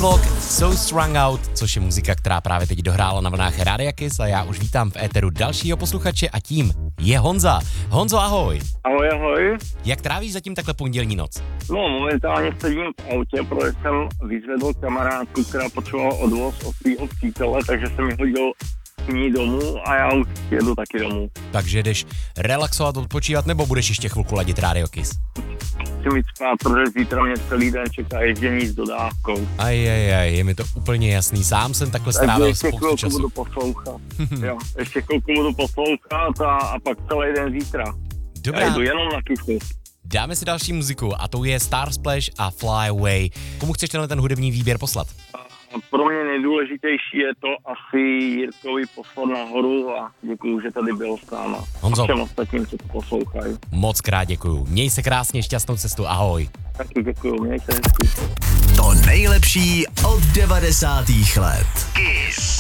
Nuzlocke, So Strung Out, což je muzika, která právě teď dohrála na vlnách Rádia Kiss a já už vítám v éteru dalšího posluchače a tím je Honza. Honzo, ahoj. Ahoj, ahoj. Jak trávíš zatím takhle pondělní noc? No, momentálně sedím v autě, protože jsem vyzvedl kamarádku, která potřebovala odvoz od svého přítele, takže jsem mi hodil k ní domů a já už jedu taky domů. Takže jdeš relaxovat, odpočívat, nebo budeš ještě chvilku ladit Radio Kiss? Chci mít spát, protože zítra mě celý den čeká ježdění s dodávkou. Je mi to úplně jasný. Sám jsem takhle strávil spoustu času. Budu poslouchat. Jo, ještě chvilku budu poslouchat a pak celý den zítra. Dobrá. Já jdu jenom na Kissu. Dáme si další muziku a tou je Star Splash a Fly Away. Komu chceš ten hudební výběr poslat? Pro mě nejdůležitější je to asi Jirkovi poslat nahoru a děkuju, že tady byl s náma. Honzo. A všem ostatním, co to poslouchají. Moc krát děkuju. Měj se krásně, šťastnou cestu, ahoj. Taky děkuju, měj se hezky. To nejlepší od 90. let. Kiss.